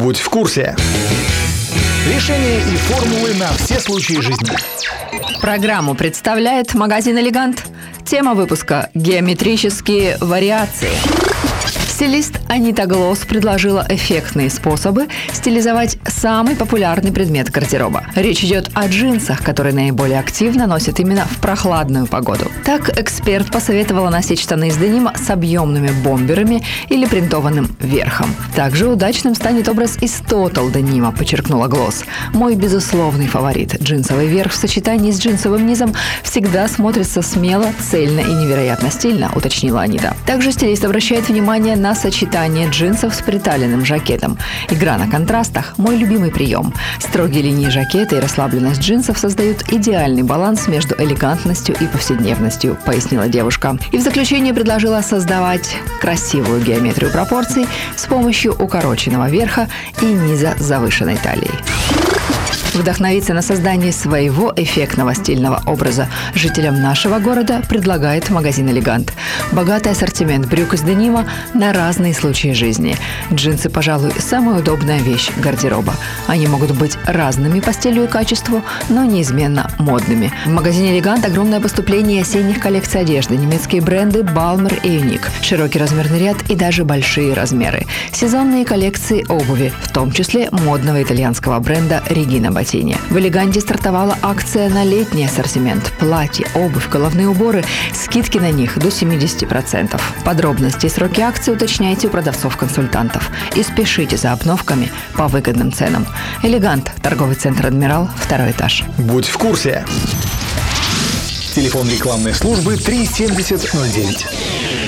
Будь в курсе. Решения и формулы на все случаи жизни. Программу представляет магазин «Элегант». Тема выпуска – геометрические вариации. Стилист Анита Глосс предложила эффектные способы стилизовать самый популярный предмет гардероба. Речь идет о джинсах, которые наиболее активно носят именно в прохладную погоду. Так, эксперт посоветовала носить штаны из денима с объемными бомберами или принтованным верхом. Также удачным станет образ из тотал денима, подчеркнула Глосс. Мой безусловный фаворит – джинсовый верх в сочетании с джинсовым низом всегда смотрится смело, цельно и невероятно стильно, уточнила Анита. Также стилист обращает внимание на сочетание джинсов с приталенным жакетом. Игра на контрастах – мой любимый прием. Строгие линии жакета и расслабленность джинсов создают идеальный баланс между элегантностью и повседневностью, пояснила девушка. И в заключение предложила создавать красивую геометрию пропорций с помощью укороченного верха и низа с завышенной талией. Вдохновиться на создание своего эффектного стильного образа жителям нашего города предлагает магазин «Элегант». Богатый ассортимент брюк из денима на разные случаи жизни. Джинсы, пожалуй, самая удобная вещь гардероба. Они могут быть разными по стилю и качеству, но неизменно модными. В магазине «Элегант» огромное поступление осенних коллекций одежды, немецкие бренды «Балмер» и «Юник», широкий размерный ряд и даже большие размеры. Сезонные коллекции обуви, в том числе модного итальянского бренда «Регина Ботини». В «Элеганте» стартовала акция на летний ассортимент. Платья, обувь, головные уборы. Скидки на них до 70%. Подробности и сроки акции уточняйте у продавцов-консультантов. И спешите за обновками по выгодным ценам. «Элегант», торговый центр «Адмирал», 2 этаж. Будь в курсе. Телефон рекламной службы 37009.